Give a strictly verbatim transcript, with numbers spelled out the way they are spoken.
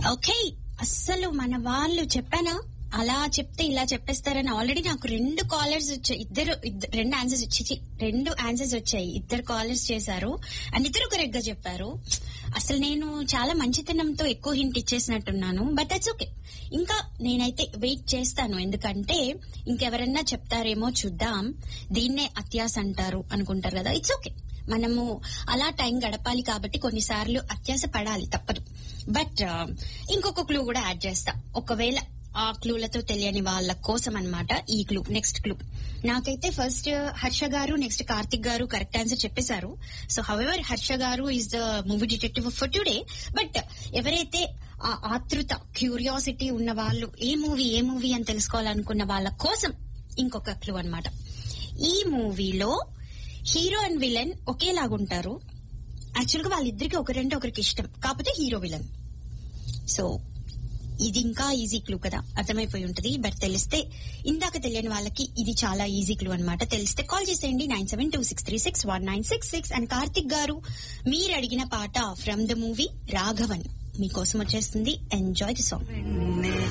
Okay, అస్సలు మన వాళ్ళు చెప్పానా అలా చెప్తే ఇలా చెప్పేస్తారని ఆల్రెడీ నాకు రెండు కాలర్స్ వచ్చాయి. ఇద్దరు రెండు ఆన్సర్స్ వచ్చి రెండు ఆన్సర్స్ వచ్చాయి. ఇద్దరు కాలర్స్ చేశారు అండ్ ఇద్దరు కరెక్ట్ గా చెప్పారు. అసలు నేను చాలా మంచితనంతో ఎక్కువ హింట్ ఇచ్చేసినట్టున్నాను. But that's okay. ఇంకా నేనైతే వెయిట్ చేస్తాను, ఎందుకంటే ఇంకెవరన్నా చెప్తారేమో చూద్దాం. దీన్నే అత్యాస అంటారు అనుకుంటారు కదా. ఇట్స్ ఓకే, మనము అలా టైం గడపాలి కాబట్టి కొన్నిసార్లు అత్యాస పడాలి, తప్పదు. బట్ ఇంకొక క్లూ కూడా యాడ్ చేస్తా, ఒకవేళ ఆ క్లూలతో తెలియని వాళ్ళ కోసం అన్నమాట ఈ క్లూ. నెక్స్ట్ క్లూ నాకైతే ఫస్ట్ హర్ష గారు, నెక్స్ట్ కార్తిక్ గారు కరెక్ట్ ఆన్సర్ చెప్పేశారు. సో హౌఎవర్ హర్ష గారు is the movie detective for today. But ఎవరైతే ఆ ఆతృత, క్యూరియాసిటీ ఉన్న వాళ్ళు, ఏ మూవీ ఏ మూవీ అని తెలుసుకోవాలనుకున్న వాళ్ళ కోసం ఇంకొక క్లూ అన్నమాట. ఈ మూవీలో హీరో అండ్ విలన్ ఒకేలాగుంటారు. యాక్చువల్ గా వాళ్ళిద్దరికి ఒకరంటే ఒకరికి ఇష్టం, కాకపోతే హీరో విలన్. సో ఇది ఇంకా ఈజీ క్లూ కదా, అర్థమైపోయి ఉంటది. బట్ తెలిస్తే, ఇందాక తెలియని వాళ్ళకి ఇది చాలా ఈజీ క్లూ అనమాట. తెలిస్తే కాల్ చేసేయండి nine seven two six three six one nine six six. And Karthik గారు, మీరు అడిగిన పాట ఫ్రమ్ ద మూవీ రాఘవన్ మీకోసం వచ్చేస్తుంది. Enjoy the song.